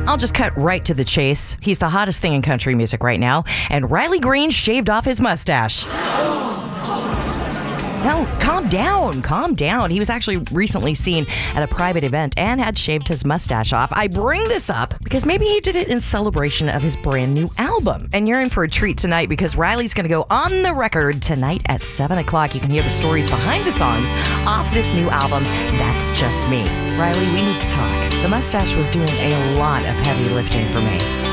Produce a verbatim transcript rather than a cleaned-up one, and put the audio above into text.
I'll just cut right to the chase. He's the hottest thing in country music right now, and Riley Green shaved off his mustache. No, calm down, calm down. He was actually recently seen at a private event and had shaved his mustache off. I bring this up because maybe he did it in celebration of his brand new album. And you're in for a treat tonight because Riley's going to go on the record tonight at seven o'clock. You can hear the stories behind the songs off this new album, That's Just Me. Riley, we need to talk. The mustache was doing a lot of heavy lifting for me.